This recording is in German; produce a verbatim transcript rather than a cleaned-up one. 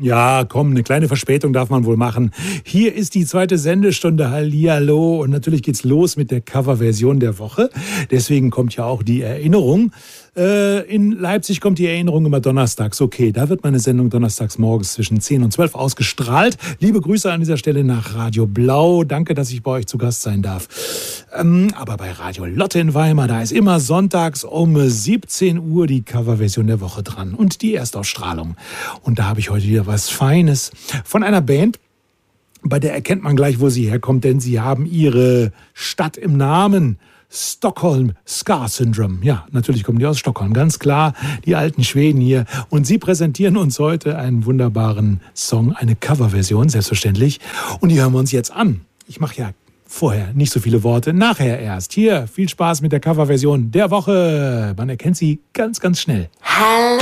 Ja, komm, eine kleine Verspätung darf man wohl machen. Hier ist die zweite Sendestunde, hallihallo. Und natürlich geht's los mit der Coverversion der Woche. Deswegen kommt ja auch die Erinnerung. Äh, in Leipzig kommt die Erinnerung immer donnerstags. Okay, da wird meine Sendung donnerstags morgens zwischen zehn und zwölf ausgestrahlt. Liebe Grüße an dieser Stelle nach Radio Blau. Danke, dass ich bei euch zu Gast sein darf. Ähm, aber bei Radio Lotte in Weimar, da ist immer sonntags um siebzehn Uhr die Coverversion der Woche dran. Und die Erstausstrahlung. Und da habe ich heute wieder was Feines von einer Band, bei der erkennt man gleich, wo sie herkommt, denn sie haben ihre Stadt im Namen. Stockholm Scar Syndrome. Ja, natürlich kommen die aus Stockholm, ganz klar, die alten Schweden hier. Und sie präsentieren uns heute einen wunderbaren Song, eine Coverversion, selbstverständlich. Und die hören wir uns jetzt an. Ich mache ja vorher nicht so viele Worte, nachher erst. Hier, viel Spaß mit der Coverversion der Woche. Man erkennt sie ganz, ganz schnell. Hello,